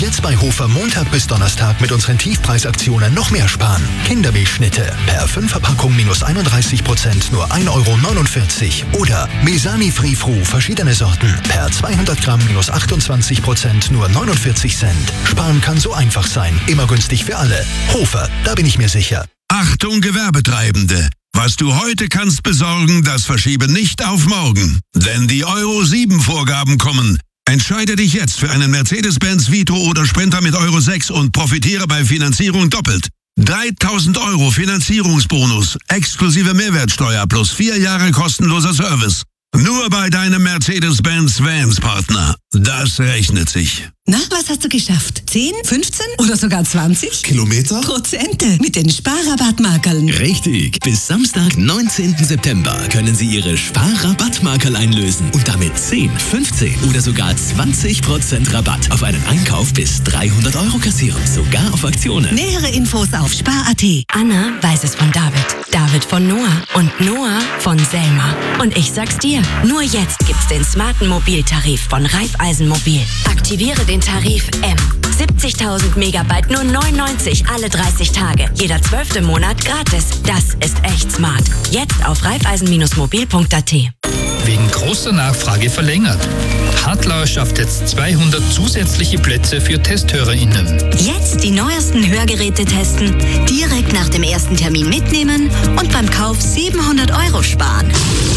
Jetzt bei Hofer Montag bis Donnerstag mit unseren Tiefpreisaktionen noch mehr sparen. Kindermilchschnitte per 5er-Packung minus 31%, nur 1,49 €. Oder Mesani Free Fru, verschiedene Sorten, per 200 Gramm minus 28%, nur 49 Cent. Sparen kann so einfach sein, immer günstig für alle. Hofer, da bin ich mir sicher. Achtung Gewerbetreibende! Was du heute kannst besorgen, das verschiebe nicht auf morgen. Denn die Euro 7 Vorgaben kommen. Entscheide dich jetzt für einen Mercedes-Benz Vito oder Sprinter mit Euro 6 und profitiere bei Finanzierung doppelt. 3.000 € Finanzierungsbonus, exklusive Mehrwertsteuer plus 4 Jahre kostenloser Service. Nur bei deinem Mercedes-Benz Vans-Partner. Das rechnet sich. Na, was hast du geschafft? 10, 15 oder sogar 20? Kilometer? Prozente mit den Sparrabattmarkerln. Richtig. Bis Samstag, 19. September können Sie Ihre Sparrabattmarkerl einlösen und damit 10, 15 oder sogar 20% Rabatt auf einen Einkauf bis 300 € kassieren. Sogar auf Aktionen. Nähere Infos auf spar.at. Anna weiß es von David, David von Noah und Noah von Selma. Und ich sag's dir, nur jetzt gibt's den smarten Mobiltarif von Raiffeisenmobil. Aktiviere den Tarif M. 70.000 Megabyte nur 99 alle 30 Tage. Jeder 12. Monat gratis. Das ist echt smart. Jetzt auf raiffeisen-mobil.at. Wegen großer Nachfrage verlängert. Hartlauer schafft jetzt 200 zusätzliche Plätze für TesthörerInnen. Jetzt die neuesten Hörgeräte testen, direkt nach dem ersten Termin mitnehmen und beim Kauf 700 € sparen.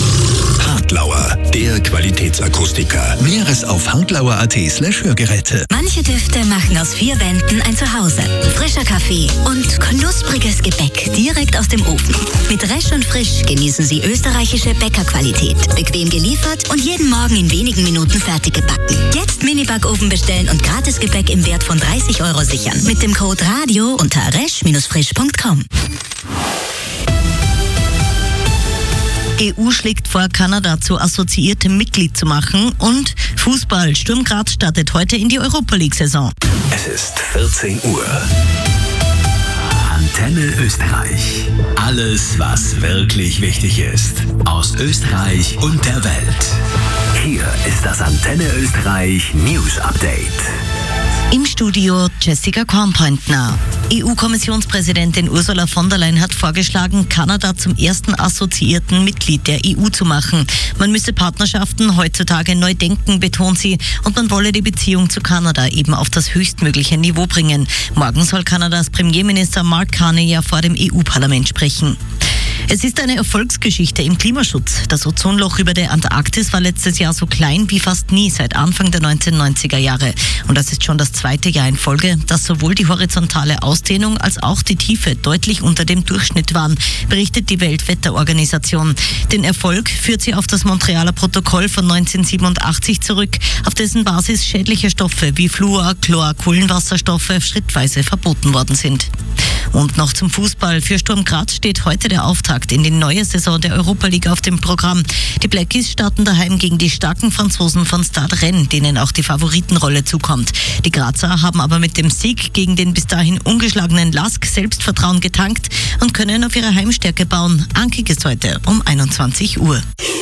Hartlauer, der Qualitätsakustiker. Näheres auf hartlauer.at/Hörgeräte. Manche Düfte machen aus 4 Wänden ein Zuhause. Frischer Kaffee und knuspriges Gebäck direkt aus dem Ofen. Mit Resch und Frisch genießen Sie österreichische Bäckerqualität. Bequem geliefert und jeden Morgen in wenigen Minuten fertig gebacken. Jetzt Mini-Backofen bestellen und Gratisgebäck im Wert von 30 € sichern. Mit dem Code RADIO unter resch-frisch.com. EU schlägt vor, Kanada zu assoziiertem Mitglied zu machen und Fußball. Sturm Graz startet heute in die Europa-League-Saison. Es ist 14 Uhr. Antenne Österreich. Alles, was wirklich wichtig ist. Aus Österreich und der Welt. Hier ist das Antenne Österreich News Update. Im Studio Jessica Kornpointner. EU-Kommissionspräsidentin Ursula von der Leyen hat vorgeschlagen, Kanada zum ersten assoziierten Mitglied der EU zu machen. Man müsse Partnerschaften heutzutage neu denken, betont sie, und man wolle die Beziehung zu Kanada eben auf das höchstmögliche Niveau bringen. Morgen soll Kanadas Premierminister Mark Carney ja vor dem EU-Parlament sprechen. Es ist eine Erfolgsgeschichte im Klimaschutz. Das Ozonloch über der Antarktis war letztes Jahr so klein wie fast nie seit Anfang der 1990er Jahre. Und das ist schon das 2. Jahr in Folge, dass sowohl die horizontale Ausdehnung als auch die Tiefe deutlich unter dem Durchschnitt waren, berichtet die Weltwetterorganisation. Den Erfolg führt sie auf das Montrealer Protokoll von 1987 zurück, auf dessen Basis schädliche Stoffe wie Fluor, Chlor, Kohlenwasserstoffe schrittweise verboten worden sind. Und noch zum Fußball. Für Sturm Graz steht heute der Auftakt in die neue Saison der Europa League auf dem Programm. Die Blackies starten daheim gegen die starken Franzosen von Stade Rennes, denen auch die Favoritenrolle zukommt. Die Grazer haben aber mit dem Sieg gegen den bis dahin ungeschlagenen LASK Selbstvertrauen getankt und können auf ihre Heimstärke bauen. Ankick ist heute um 21 Uhr.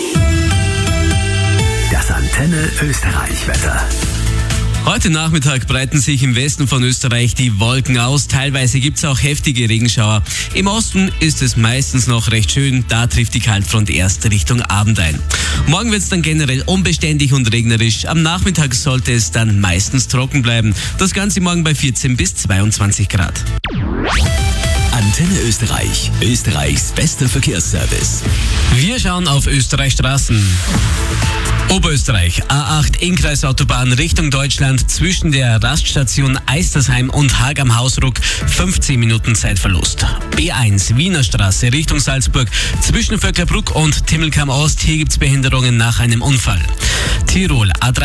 Das Antenne Österreich Wetter. Heute Nachmittag breiten sich im Westen von Österreich die Wolken aus. Teilweise gibt es auch heftige Regenschauer. Im Osten ist es meistens noch recht schön. Da trifft die Kaltfront erst Richtung Abend ein. Morgen wird es dann generell unbeständig und regnerisch. Am Nachmittag sollte es dann meistens trocken bleiben. Das Ganze morgen bei 14 bis 22 Grad. Antenne Österreich. Österreichs bester Verkehrsservice. Wir schauen auf Österreichs Straßen. Oberösterreich, A8 Innkreisautobahn Richtung Deutschland zwischen der Raststation Eistersheim und Haag am Hausruck 15 Minuten Zeitverlust. B1 Wiener Straße Richtung Salzburg zwischen Vöcklerbruck und Timmelkamm Ost, hier gibt's Behinderungen nach einem Unfall. Tirol A3